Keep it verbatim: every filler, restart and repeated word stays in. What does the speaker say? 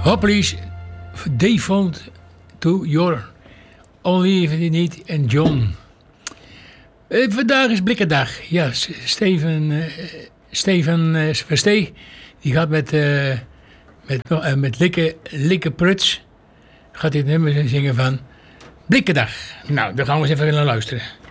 Hopleys, default to your only if you need and John. Uh, vandaag is Blikkendag. Ja, Steven, uh, Steven uh, Verstee, die gaat met, uh, met, uh, met Likke, Likke Pruts, gaat dit nummer zingen van Blikkendag. Nou, daar gaan we eens even naar luisteren.